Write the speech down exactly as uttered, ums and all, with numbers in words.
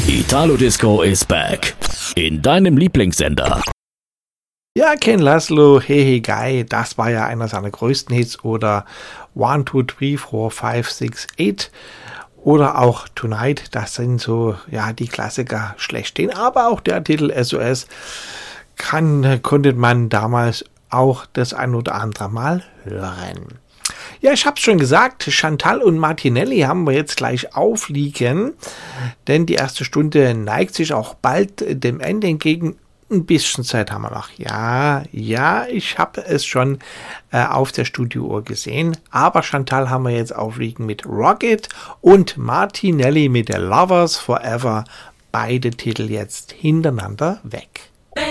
Italo Disco is back. In deinem Lieblingssender. Ja, Ken Laszlo, Hey Hey Guy, das war ja einer seiner größten Hits. Oder one, two, three, four, five, six, eight. Oder auch Tonight, das sind so, ja, die Klassiker schlechthin. Aber auch der Titel S O S kann, konnte man damals auch das ein oder andere Mal hören. Ja, ich hab's schon gesagt, Chantal und Martinelli haben wir jetzt gleich aufliegen, denn die erste Stunde neigt sich auch bald dem Ende entgegen. Ein bisschen Zeit haben wir noch. Ja, ja, ich habe es schon äh, auf der Studiouhr gesehen, aber Chantal haben wir jetzt aufliegen mit Rocket und Martinelli mit Lovers Forever. Beide Titel jetzt hintereinander weg.